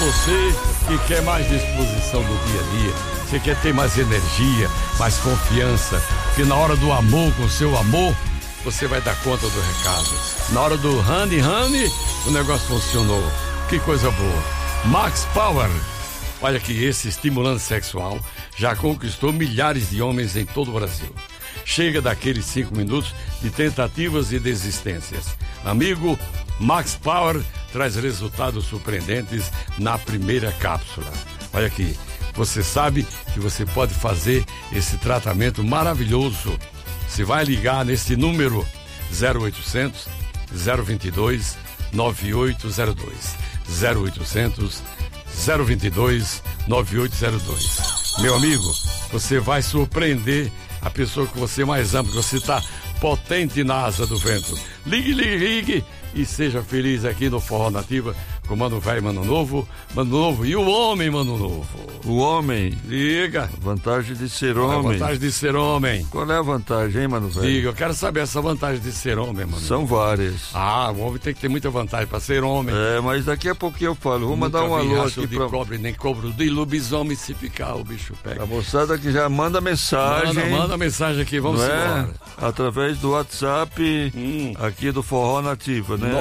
você que quer mais disposição do dia a dia, você quer ter mais energia, mais confiança, que na hora do amor, com o seu amor, você vai dar conta do recado. Na hora do honey, o negócio funcionou. Que coisa boa. Max Power. Olha que esse estimulante sexual já conquistou milhares de homens em todo o Brasil. Chega daqueles 5 minutos de tentativas e desistências. Amigo, Max Power traz resultados surpreendentes na primeira cápsula. Olha aqui, você sabe que você pode fazer esse tratamento maravilhoso. Você vai ligar nesse número 0800 022 9802. 0800 022 9802. Meu amigo, você vai surpreender a pessoa que você mais ama, que você está potente na asa do vento. Ligue e seja feliz aqui no Forró Nativa com Mano Velho e Mano Novo e o homem Mano Novo. O homem? Liga. Vantagem de ser homem. A vantagem de ser homem. Qual é a vantagem, hein, Mano Velho? Liga, eu quero saber essa vantagem de ser homem, mano. São várias. O homem tem que ter muita vantagem para ser homem. Mas daqui a pouquinho eu falo. Vou mandar um alô aqui de cobre, nem cobro de lobisomem, se picar o bicho pega. A moçada que já manda mensagem. Manda mensagem aqui, vamos embora. Através do WhatsApp aqui do Forró Nativa, né?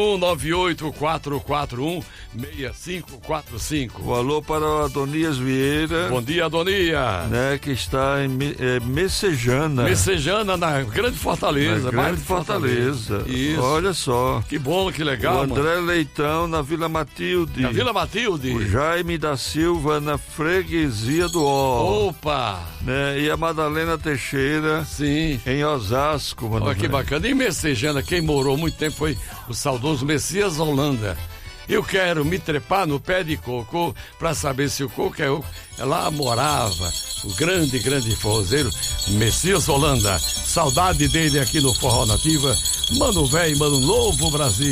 998446545. O alô para o Adonias Vieira. Bom dia, Adonias. Né, que está em Messejana. Messejana, na Grande Fortaleza. Na Grande Fortaleza. Isso. Olha só. Que bom, que legal, o André Leitão na Vila Matilde. Na Vila Matilde. O Jaime da Silva na Freguesia do Ó. Opa. Né, e a Madalena Teixeira. Sim. Em Osasco, mano. Olha que bacana. E Messejana, quem morou muito tempo foi o saudoso Messias Holanda. Eu quero me trepar no pé de coco para saber se o coco é lá morava o grande forrozeiro Messias Holanda. Saudade dele aqui no Forró Nativa. Mano Velho, Mano Novo, Brasil.